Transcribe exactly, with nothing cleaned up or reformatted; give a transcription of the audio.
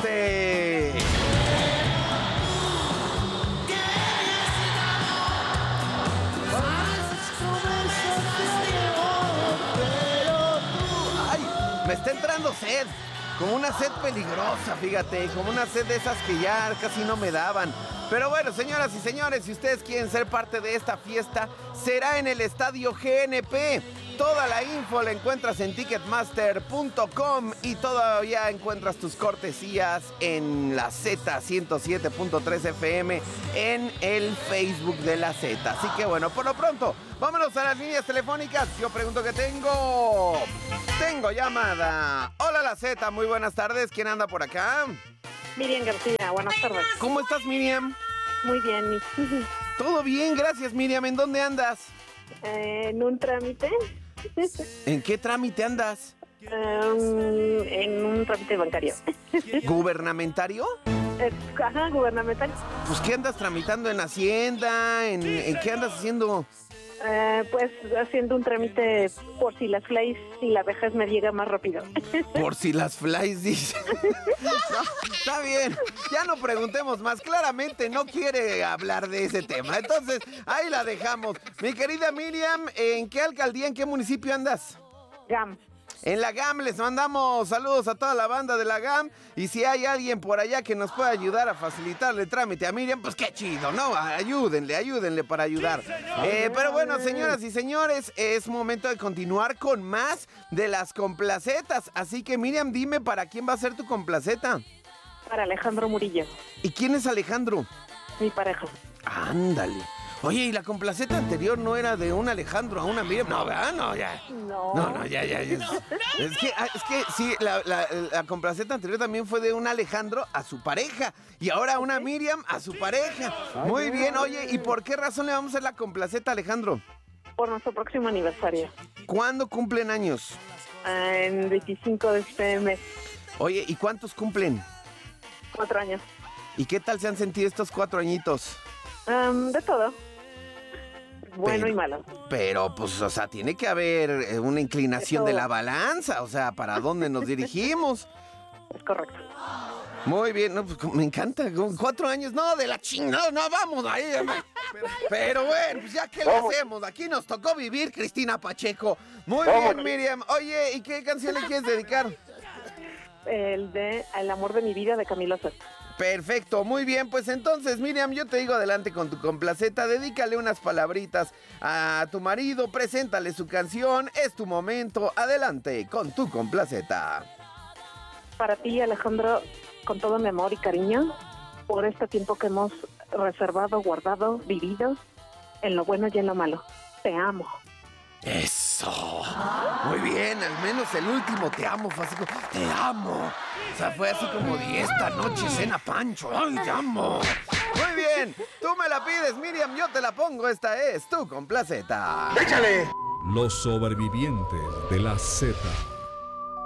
Norte. Ay, me está entrando sed. Como una sed peligrosa, fíjate, como una sed de esas que ya casi no me daban. Pero bueno, señoras y señores, si ustedes quieren ser parte de esta fiesta, será en el Estadio G N P. Toda la info la encuentras en ticketmaster punto com y todavía encuentras tus cortesías en la Z ciento siete punto tres F M en el Facebook de la Z. Así que bueno, por lo pronto, vámonos a las líneas telefónicas. Yo pregunto que tengo... Tengo llamada. Hola la Z, muy buenas tardes. ¿Quién anda por acá? Miriam García, buenas tardes. ¿Cómo estás, Miriam? Muy bien. Todo bien, gracias, Miriam. ¿En dónde andas? Eh, en un trámite. ¿En qué trámite andas? Um, en un trámite bancario. ¿Gubernamentario? Eh, ajá, gubernamental. Pues, ¿qué andas tramitando en Hacienda? ¿En, en qué andas haciendo? Eh, pues haciendo un trámite por si las flies y la vejez me llega más rápido. Por si las flies, dice. No, está bien, ya no preguntemos más. Claramente no quiere hablar de ese tema. Entonces, ahí la dejamos. Mi querida Miriam, ¿en qué alcaldía, en qué municipio andas? G A M. En la G A M les mandamos saludos a toda la banda de la G A M. Y si hay alguien por allá que nos pueda ayudar a facilitarle el trámite a Miriam, pues qué chido, ¿no? Ayúdenle, ayúdenle para ayudar. Eh, pero bueno, señoras y señores, es momento de continuar con más de las complacetas. Así que Miriam, dime, ¿para quién va a ser tu complaceta? Para Alejandro Murillo. ¿Y quién es Alejandro? Mi pareja. Ándale. Oye, ¿y la complaceta anterior no era de un Alejandro a una Miriam? No, ¿verdad? No, ya. No. No, no, ya, ya. ya. Es que, es que sí, la, la, la complaceta anterior también fue de un Alejandro a su pareja. Y ahora una Miriam a su pareja. Muy bien, oye, ¿y por qué razón le vamos a hacer la complaceta a Alejandro? Por nuestro próximo aniversario. ¿Cuándo cumplen años? Ah, en veinticinco de este mes. Oye, ¿y cuántos cumplen? Cuatro años. ¿Y qué tal se han sentido estos cuatro añitos? Um, de todo. Bueno pero, y malo. Pero, pues, o sea, tiene que haber eh, una inclinación de la balanza. O sea, ¿para dónde nos dirigimos? Es correcto. Muy bien, no, pues, me encanta. Con cuatro años, no, de la chingada, no, vamos ahí. Pero, pero bueno, pues ya que le hacemos. Aquí nos tocó vivir, Cristina Pacheco. Muy bien, Miriam. Oye, ¿y qué canción le quieres dedicar? El de El amor de mi vida, de Camilo Sesto. Perfecto, muy bien, pues entonces Miriam, yo te digo adelante con tu complaceta, dedícale unas palabritas a tu marido, preséntale su canción, es tu momento, adelante con tu complaceta. Para ti, Alejandro, con todo mi amor y cariño, por este tiempo que hemos reservado, guardado, vivido, en lo bueno y en lo malo, te amo. Eso, muy bien, al menos el último te amo fue así como, te amo. O sea, fue así como de esta noche cena Pancho, ay, te amo. Muy bien, tú me la pides, Miriam, yo te la pongo, esta es tu complaceta. ¡Échale! Los sobrevivientes de la Z.